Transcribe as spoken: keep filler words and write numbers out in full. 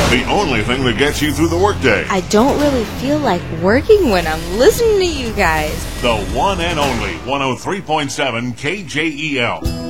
The only thing that gets you through the workday. I don't really feel like working when I'm listening to you guys. The one and only one oh three point seven K J E L.